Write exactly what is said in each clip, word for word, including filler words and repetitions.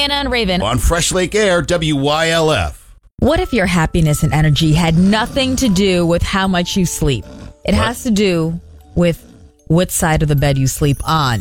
Diana and Raven. On Fresh Lake Air, W Y L F. What if your happiness and energy had nothing to do with how much you sleep? It What? has to do with what side of the bed you sleep on.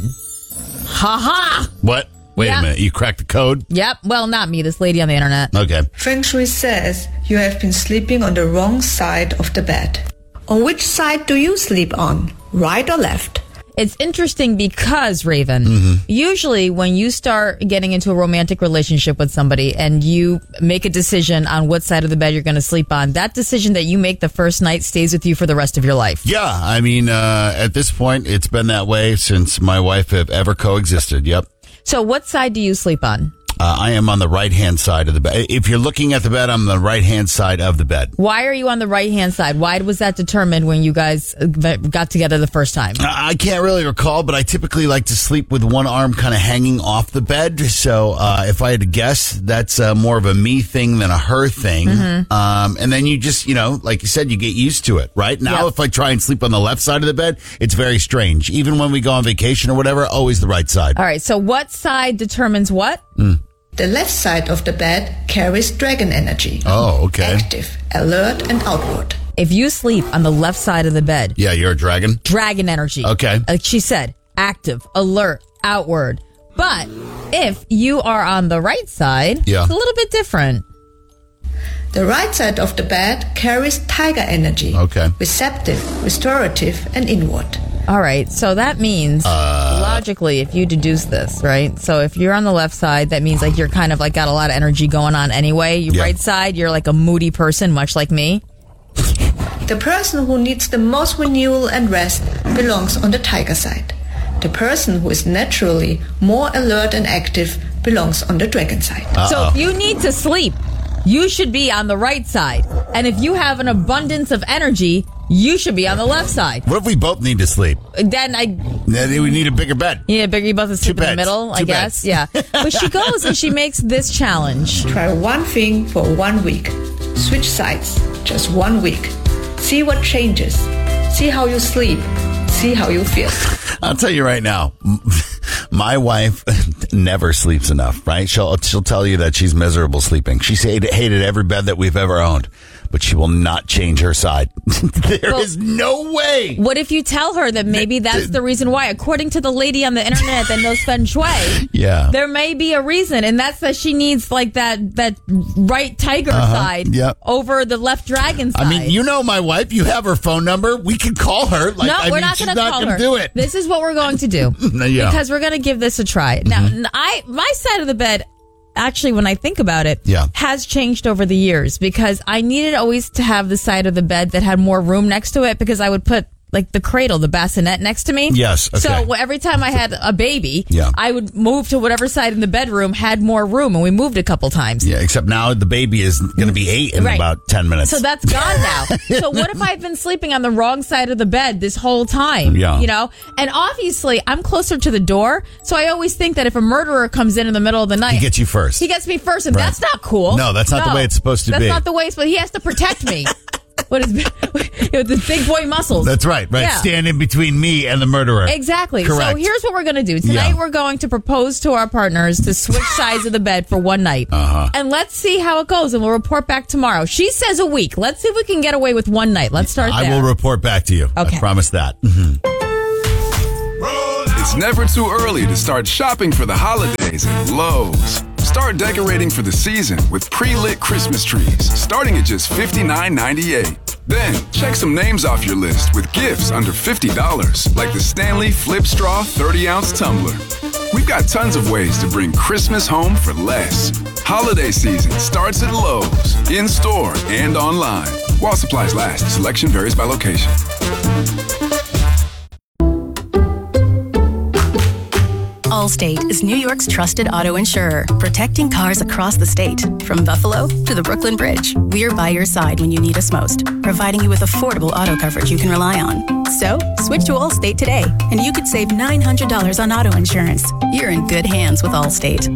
Ha ha! What? Wait Yeah. a minute. You cracked the code? Yep. Well, not me. This lady on the internet. Okay. Feng Shui says you have been sleeping on the wrong side of the bed. On which side do you sleep on? Right or left? It's interesting because, Raven, Mm-hmm. usually when you start getting into a romantic relationship with somebody and you make a decision on what side of the bed you're going to sleep on, that decision that you make the first night stays with you for the rest of your life. Yeah. I mean, uh, at this point, it's been that way since my wife have ever coexisted. Yep. So what side do you sleep on? Uh, I am on the right-hand side of the bed. If you're looking at the bed, I'm on the right-hand side of the bed. Why are you on the right-hand side? Why was that determined when you guys uh, got together the first time? I I can't really recall, but I typically like to sleep with one arm kind of hanging off the bed. So uh, if I had to guess, that's uh, more of a me thing than a her thing. Mm-hmm. Um, and then you just, you know, like you said, you get used to it, right? Now, Yep. if I try and sleep on the left side of the bed, it's very strange. Even when we go on vacation or whatever, always the right side. All right, so what side determines what? The left side of the bed carries dragon energy. Oh, okay. Active, alert, and outward. If you sleep on the left side of the bed, Yeah, you're a dragon. dragon energy. Okay. Like she said, active, alert, outward. But if you are on the right side, Yeah. it's a little bit different. The right side of the bed carries tiger energy. Okay. Receptive, restorative, and inward. All right, so that means Uh. logically, if you deduce this, right? So if you're on the left side, that means like you're kind of like got a lot of energy going on anyway. Your Yeah. right side, you're like a moody person, much like me. The person who needs the most renewal and rest belongs on the tiger side. The person who is naturally more alert and active belongs on the dragon side. So if you need to sleep, you should be on the right side. And if you have an abundance of energy, you should be on the left side. What if we both need to sleep? Then I, Then we need a bigger bed. yeah, bigger you both to sleep in the beds. middle, I Two guess. beds. Yeah. But she goes and she makes this challenge. Try one thing for one week. Switch sides. Just one week. See what changes. See how you sleep. See how you feel. I'll tell you right now, my wife never sleeps enough, right? She'll she'll tell you that she's miserable sleeping. She's hated, hated every bed that we've ever owned, but she will not change her side. There is Well, no way. What if you tell her that maybe that's the reason why? According to the lady on the internet that knows Feng Shui, Yeah. there may be a reason, and that's that she needs like that that right tiger side Uh-huh. Yep. over the left dragon side. I mean, you know my wife. You have her phone number. We can call her. Like, no, I we're mean, not she's going to not call gonna her. do it. This is what we're going to do Yeah. because we're going to give this a try. Now, n- I my side of the bed. Actually, when I think about it, Yeah. has changed over the years because I needed always to have the side of the bed that had more room next to it because I would put like the cradle, the bassinet next to me. Yes, okay. So every time I had a baby, Yeah. I would move to whatever side in the bedroom had more room, and we moved a couple times. Yeah, except now the baby is going to be eight in Right. about ten minutes. So that's gone now. So what if I've been sleeping on the wrong side of the bed this whole time? Yeah. You know? And obviously, I'm closer to the door, so I always think that if a murderer comes in in the middle of the night, he gets you first. he gets me first, and Right. that's not cool. No, that's not the way it's supposed to that's be. That's not the way it's supposed. He has to protect me. What is with the big boy muscles? That's right. Right. Yeah. Stand in between me and the murderer. Exactly. Correct. So here's what we're going to do. Tonight Yeah. we're going to propose to our partners to switch sides of the bed for one night. Uh-huh. And let's see how it goes, and we'll report back tomorrow. She says a week. Let's see if we can get away with one night. Let's start I there. will report back to you. Okay. I promise that. It's never too early to start shopping for the holidays at Lowe's. Start decorating for the season with pre-lit Christmas trees, starting at just fifty-nine ninety-eight. Then, check some names off your list with gifts under fifty dollars, like the Stanley Flip Straw thirty ounce tumbler. We've got tons of ways to bring Christmas home for less. Holiday season starts at Lowe's, in-store and online. While supplies last, selection varies by location. Allstate is New York's trusted auto insurer, protecting cars across the state. From Buffalo to the Brooklyn Bridge, we're by your side when you need us most, providing you with affordable auto coverage you can rely on. So, switch to Allstate today, and you could save nine hundred dollars on auto insurance. You're in good hands with Allstate.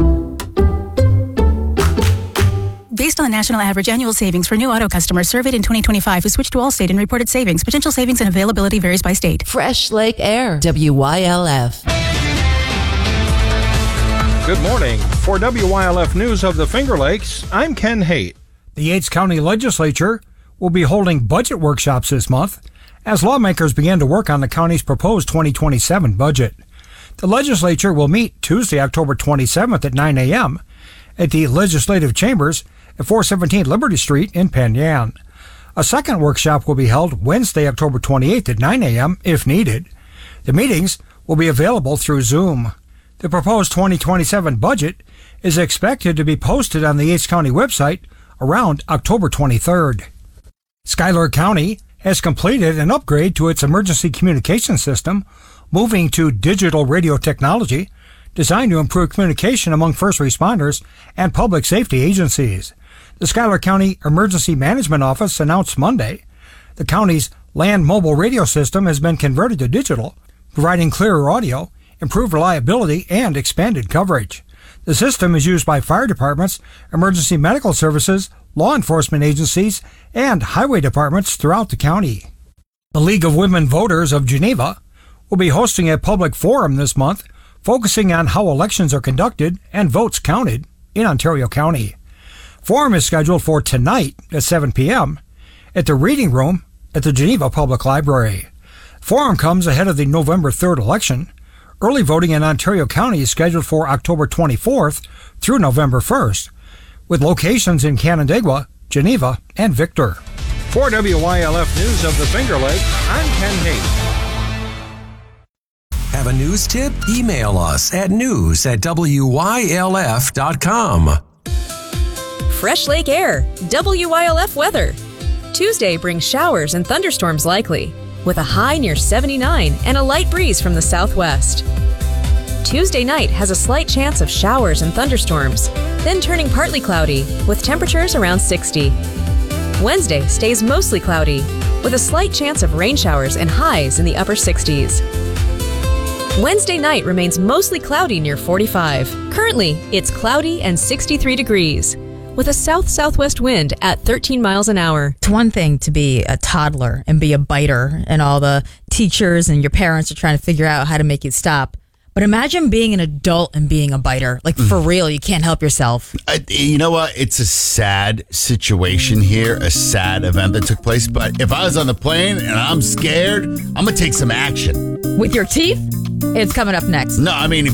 Based on national average annual savings for new auto customers surveyed in twenty twenty-five who switched to Allstate and reported savings, potential savings and availability varies by state. Fresh Lake Air, W Y L F. Good morning. For W Y L F News of the Finger Lakes, I'm Ken Haight. The Yates County Legislature will be holding budget workshops this month as lawmakers begin to work on the county's proposed twenty twenty-seven budget. The legislature will meet Tuesday, October twenty-seventh at nine a.m. at the Legislative Chambers at four seventeen Liberty Street in Penn Yan. A second workshop will be held Wednesday, October twenty-eighth at nine a.m. if needed. The meetings will be available through Zoom. The proposed twenty twenty-seven budget is expected to be posted on the Yates County website around October twenty-third. Schuyler County has completed an upgrade to its emergency communication system, moving to digital radio technology designed to improve communication among first responders and public safety agencies. The Schuyler County Emergency Management Office announced Monday the county's land mobile radio system has been converted to digital, providing clearer audio, improved reliability, and expanded coverage. The system is used by fire departments, emergency medical services, law enforcement agencies, and highway departments throughout the county. The League of Women Voters of Geneva will be hosting a public forum this month focusing on how elections are conducted and votes counted in Ontario County. Forum is scheduled for tonight at seven p.m. at the Reading Room at the Geneva Public Library. Forum comes ahead of the November third election. Early voting in Ontario County is scheduled for October twenty-fourth through November first, with locations in Canandaigua, Geneva, and Victor. For W Y L F News of the Finger Lakes, I'm Ken Haight. Have a news tip? Email us at news at W Y L F dot com. Fresh Lake Air, W Y L F weather. Tuesday brings showers and thunderstorms likely, with a high near seventy-nine and a light breeze from the southwest. Tuesday night has a slight chance of showers and thunderstorms, then turning partly cloudy, with temperatures around sixty. Wednesday stays mostly cloudy, with a slight chance of rain showers and highs in the upper sixties. Wednesday night remains mostly cloudy near forty-five. Currently, it's cloudy and sixty-three degrees, with a south-southwest wind at thirteen miles an hour. It's one thing to be a toddler and be a biter, and all the teachers and your parents are trying to figure out how to make you stop. But imagine being an adult and being a biter. Like, for real, you can't help yourself. I, you know what? It's a sad situation here, a sad event that took place. But if I was on the plane and I'm scared, I'm going to take some action. With your teeth? It's coming up next. No, I mean...